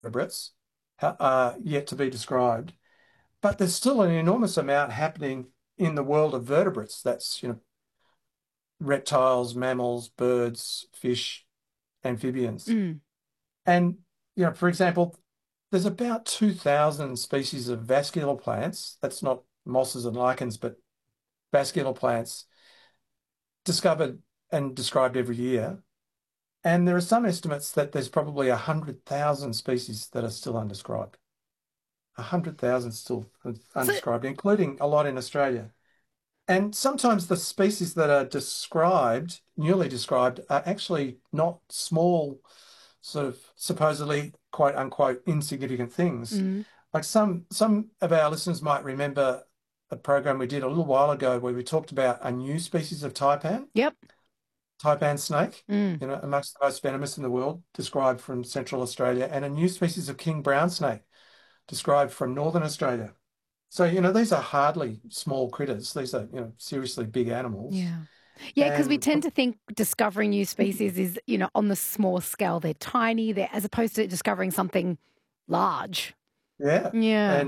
vertebrates are yet to be described, but there's still an enormous amount happening in the world of vertebrates. That's, reptiles, mammals, birds, fish, amphibians. Mm. And, for example, there's about 2,000 species of vascular plants. That's not mosses and lichens, but vascular plants discovered and described every year. And there are some estimates that there's probably 100,000 species that are still undescribed. 100,000 still So, undescribed, including a lot in Australia. And sometimes the species that are described, newly described, are actually not small, sort of supposedly quote unquote insignificant things. mm, Like some of our listeners might remember a program we did a little while ago where we talked about a new species of yep. taipan snake, Mm. amongst the most venomous in the world, described from Central Australia, and a new species of king brown snake described from Northern Australia. So, these are hardly small critters. These are, seriously big animals. Yeah. Yeah, because we And tend to think discovering new species is, on the small scale. They're tiny, as opposed to discovering something large. yeah, Yeah.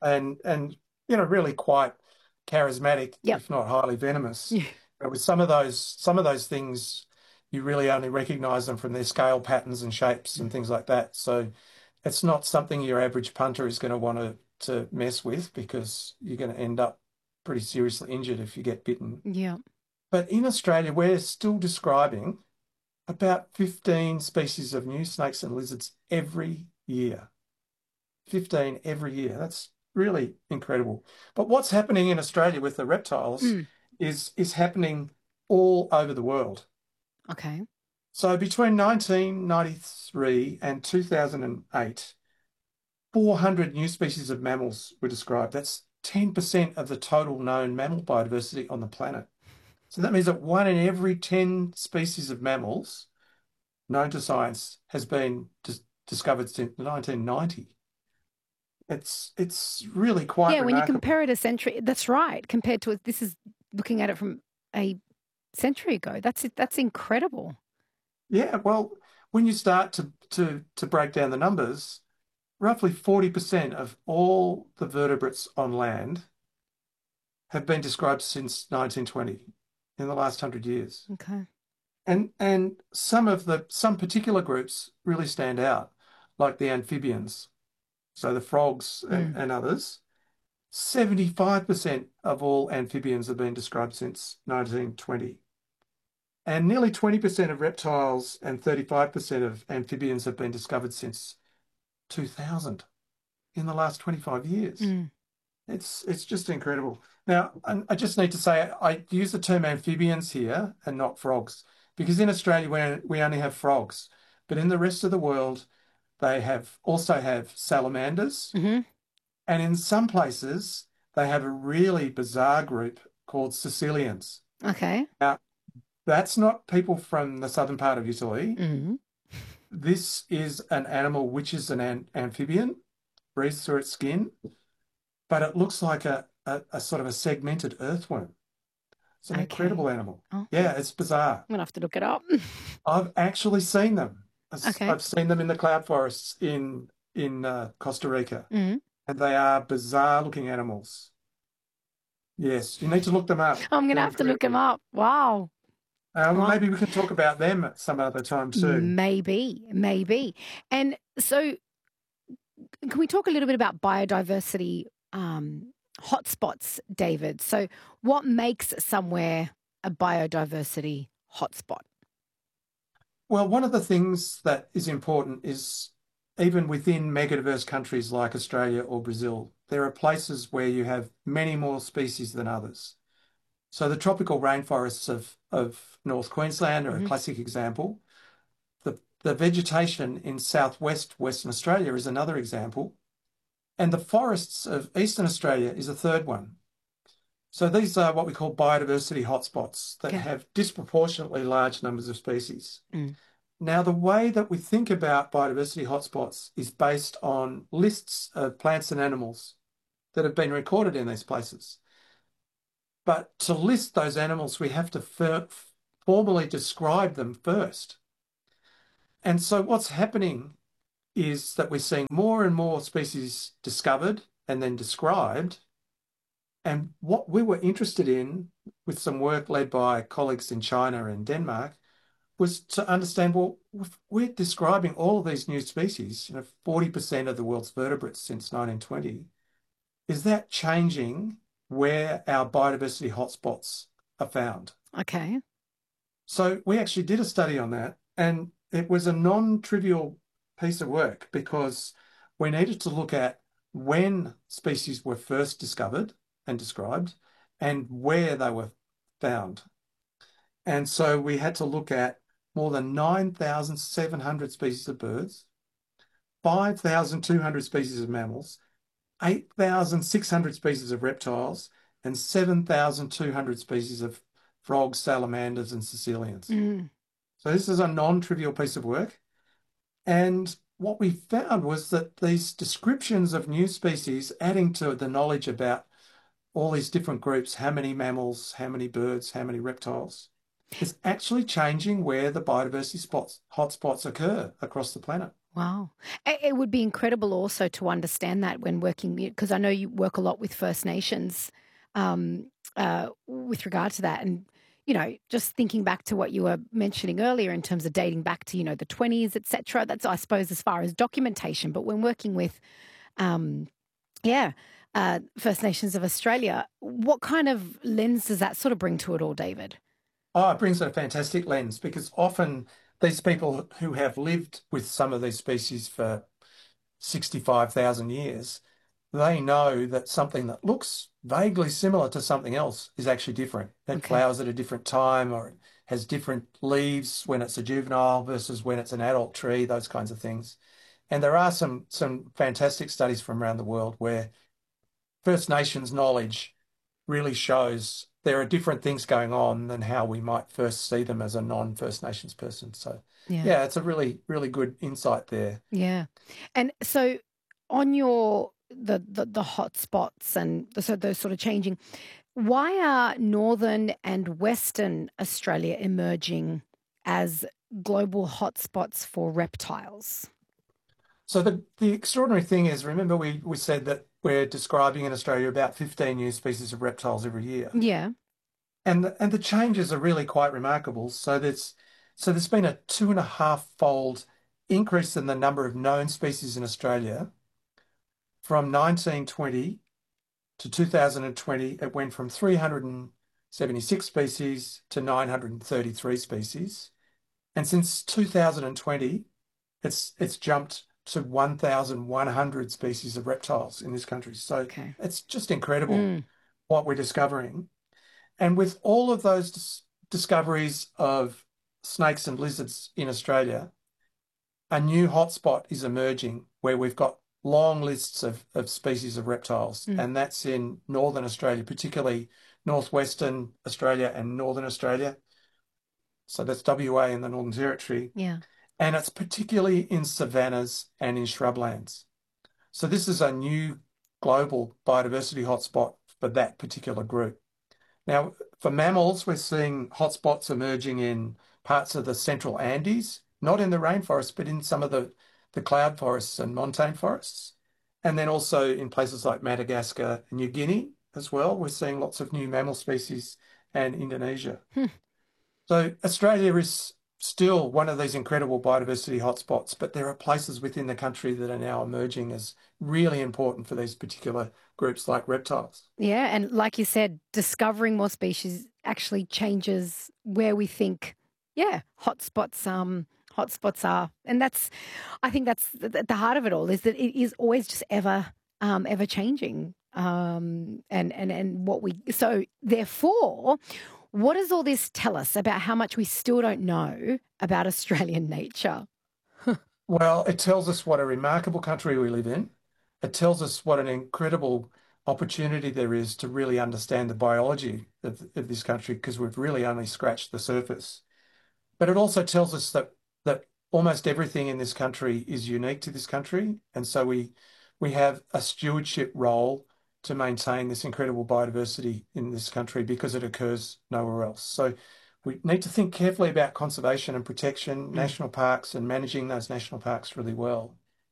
really quite charismatic, Yep. if not highly venomous. Yeah. But with some of those things, you really only recognize them from their scale patterns and shapes and things like that. So it's not something your average punter is going to want to mess with because you're going to end up pretty seriously injured if you get bitten. Yeah. But in Australia, we're still describing about 15 species of new snakes and lizards every year. 15 every year. That's really incredible. But what's happening in Australia with the reptiles Mm. is happening all over the world. Okay. So between 1993 and 2008, 400 new species of mammals were described. That's 10% of the total known mammal biodiversity on the planet. So that means that one in every 10 species of mammals known to science has been discovered since 1990. It's really quite Yeah, when you remarkable. compare it a century, that's right. Compared to this is looking at it from a century ago. That's it. That's incredible. Yeah, well, when you start to break down the numbers, roughly 40% of all the vertebrates on land have been described since 1920 in the last 100 years. Okay. And some particular groups really stand out, like the amphibians, so the frogs and, Mm. and others. 75% of all amphibians have been described since 1920. And nearly 20% of reptiles and 35% of amphibians have been discovered since 2000 in the last 25 years. Mm. It's just incredible. Now, I just need to say I use the term amphibians here and not frogs because in Australia we only have frogs, but in the rest of the world they have salamanders, Hmm. and in some places they have a really bizarre group called caecilians. Okay. Now, that's not people from the southern part of Italy. Mm. This is an animal which is an amphibian, breathes through its skin, but it looks like a sort of a segmented earthworm. It's an Okay. incredible animal. Oh, Yeah, it's bizarre. I'm gonna have to look it up. I've actually seen them. Okay. I've seen them in the cloud forests in Costa Rica, Mm. and they are bizarre looking animals. Yes, you need to look them up. I'm gonna They're have to look him incredible. up. Wow. Wow. Maybe we can talk about them at some other time too. Maybe, maybe. And so, can we talk a little bit about biodiversity hotspots, David? So, what makes somewhere a biodiversity hotspot? Well, one of the things that is important is even within megadiverse countries like Australia or Brazil, there are places where you have many more species than others. So the tropical rainforests of North Queensland are a Hmm. classic example. The vegetation in southwest Western Australia is another example. And the forests of Eastern Australia is a third one. So these are what we call biodiversity hotspots that Okay. have disproportionately large numbers of species. Mm. Now, the way that we think about biodiversity hotspots is based on lists of plants and animals that have been recorded in these places. But to list those animals, we have to formally describe them first. And so what's happening is that we're seeing more and more species discovered and then described. And what we were interested in, with some work led by colleagues in China and Denmark, was to understand, well, if we're describing all of these new species, 40% of the world's vertebrates since 1920. Is that changing where our biodiversity hotspots are found? Okay. So we actually did a study on that, and it was a non-trivial piece of work because we needed to look at when species were first discovered and described and where they were found. And so we had to look at more than 9,700 species of birds, 5,200 species of mammals, 8,600 species of reptiles, and 7,200 species of frogs, salamanders, and caecilians. Mm. So this is a non-trivial piece of work. And what we found was that these descriptions of new species, adding to the knowledge about all these different groups, how many mammals, how many birds, how many reptiles, is actually changing where the biodiversity hotspots occur across the planet. Wow. It would be incredible also to understand that when working, because I know you work a lot with First Nations with regard to that. And, just thinking back to what you were mentioning earlier in terms of dating back to, the 20s, et cetera. That's, I suppose, as far as documentation. But when working with, um, First Nations of Australia, what kind of lens does that sort of bring to it all, David? Oh, it brings a fantastic lens because often these people who have lived with some of these species for 65,000 years, they know that something that looks vaguely similar to something else is actually different. It Okay. flowers at a different time or it has different leaves when it's a juvenile versus when it's an adult tree, those kinds of things. And there are some fantastic studies from around the world where First Nations knowledge really shows there are different things going on than how we might first see them as a non-First Nations person. So, Yeah. yeah, it's a really, really good insight there. Yeah. And so on your the hot spots and so those sort of changing, why are Northern and Western Australia emerging as global hotspots for reptiles? So the extraordinary thing is, remember we said that we're describing in Australia about 15 new species of reptiles every year. Yeah. And the changes are really quite remarkable. So there's been a 2.5-fold increase in the number of known species in Australia from 1920 to 2020. It went from 376 species to 933 species. And since 2020, it's jumped to 1,100 species of reptiles in this country. So Okay. it's just incredible Mm. what we're discovering. And with all of those discoveries of snakes and lizards in Australia, a new hotspot is emerging where we've got long lists of species of reptiles, Mm. and that's in northern Australia, particularly northwestern Australia and northern Australia. So that's WA and the Northern Territory. Yeah. And it's particularly in savannas and in shrublands. So this is a new global biodiversity hotspot for that particular group. Now, for mammals, we're seeing hotspots emerging in parts of the central Andes, not in the rainforest, but in some of the cloud forests and montane forests. And then also in places like Madagascar and New Guinea as well, we're seeing lots of new mammal species and Indonesia. Hmm. So Australia is still one of these incredible biodiversity hotspots, but there are places within the country that are now emerging as really important for these particular groups like reptiles. Yeah. And like you said, discovering more species actually changes where we think, hotspots are. And I think that's the heart of it all is that it is always just ever changing. And so therefore, what does all this tell us about how much we still don't know about Australian nature? Well, it tells us what a remarkable country we live in. It tells us what an incredible opportunity there is to really understand the biology of this country because we've really only scratched the surface. But it also tells us that almost everything in this country is unique to this country, and so we have a stewardship role to maintain this incredible biodiversity in this country because it occurs nowhere else. So we need to think carefully about conservation and protection, Mm. national parks, and managing those national parks really well.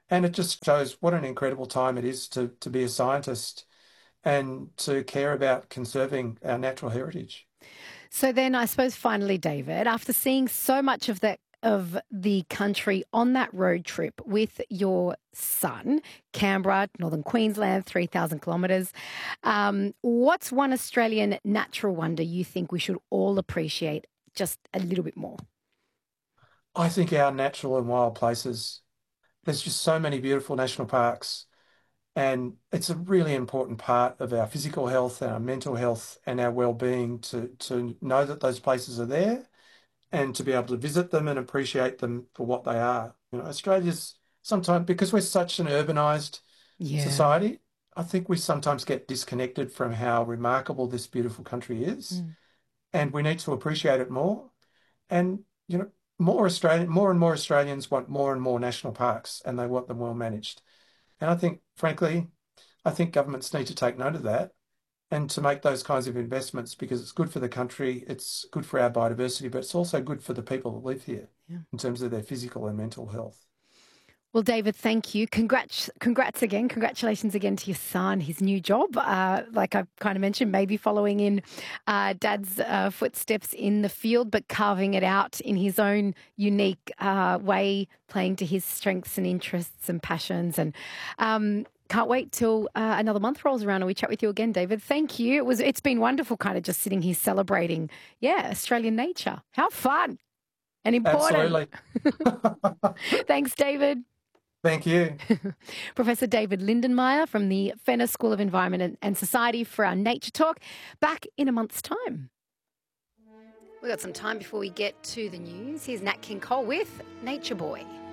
And it just shows what an incredible time it is to be a scientist and to care about conserving our natural heritage. So then I suppose finally, David, after seeing so much of the country on that road trip with your son, Canberra, Northern Queensland, 3,000 kilometres, what's one Australian natural wonder you think we should all appreciate just a little bit more? I think our natural and wild places, there's just so many beautiful national parks, and it's a really important part of our physical health, our mental health, and our well-being to know that those places are there and to be able to visit them and appreciate them for what they are. Australia's sometimes, because we're such an urbanized Yeah. society, I think we sometimes get disconnected from how remarkable this beautiful country is, Mm. and we need to appreciate it more. And more and more Australians want more and more national parks, and they want them well managed. And I think, frankly, I think governments need to take note of that and to make those kinds of investments because it's good for the country, it's good for our biodiversity, but it's also good for the people that live here Yeah. in terms of their physical and mental health. Well, David, thank you. Congrats again. Congratulations again to your son, his new job. Like I kind of mentioned, maybe following in Dad's footsteps in the field, but carving it out in his own unique way, playing to his strengths and interests and passions. And can't wait till another month rolls around and we chat with you again, David. Thank you. It's been wonderful, kind of just sitting here celebrating, Australian nature. How fun and important. Absolutely. Thanks, David. Thank you. Professor David Lindenmayer from the Fenner School of Environment and Society for our Nature Talk, back in a month's time. We've got some time before we get to the news. Here's Nat King Cole with Nature Boy.